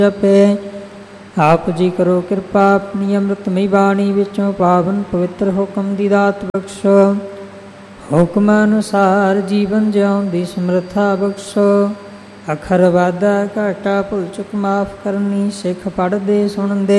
ਜਪੇ। ਆਪ ਜੀ ਕਰੋ ਕਿਰਪਾ ਆਪਣੀ ਅੰਮ੍ਰਿਤਮਈ ਬਾਣੀ ਵਿੱਚੋਂ ਪਾਵਨ ਪਵਿੱਤਰ ਹੁਕਮ ਦੀ ਦਾਤ ਬਖਸ਼ੋ। ਹੁਕਮ ਅਨੁਸਾਰ ਜੀਵਨ ਜਿਉਣ ਦੀ ਸਮਰੱਥਾ ਬਖਸ਼ੋ। ਅੱਖਰ ਵਾਧਾ ਘਾਟਾ ਭੁੱਲ ਚੁੱਕ ਮਾਫ ਕਰਨੀ, ਸਿੱਖ ਪੜ੍ਹਦੇ ਸੁਣਦੇ